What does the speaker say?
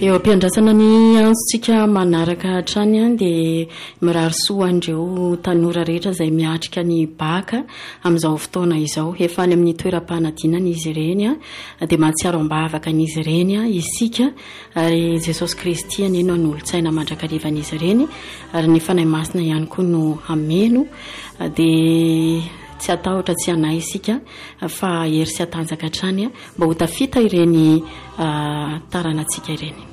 eo ampiandrasana ny antsika manaraka hatrany a dia mirary soa andreo tanora rehetra izay miatrika ny baka amin'izao fotoana izao efa any amin'ny toeram-panadinana izy ireny a dia mahatsiaro ambavaka an'izy ireny a isika ary Jesosy Kristy aneno an'olotsaina mandrakarivan'izy ireny ary ny fanahy masina ihany koa no ameno dia tsy atahotra tsy anay isika fa hery sy atanjaka hatrany mba ho tafita ireny taranantsika ireny.